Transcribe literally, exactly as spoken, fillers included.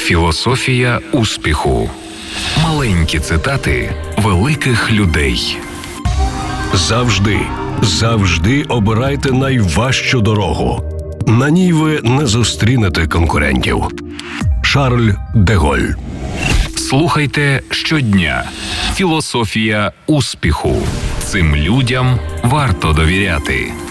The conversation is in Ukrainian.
Філософія успіху. Маленькі цитати великих людей. Завжди, завжди обирайте найважчу дорогу. На ній ви не зустрінете конкурентів. Шарль де Голь. Слухайте щодня. Філософія успіху. Цим людям варто довіряти.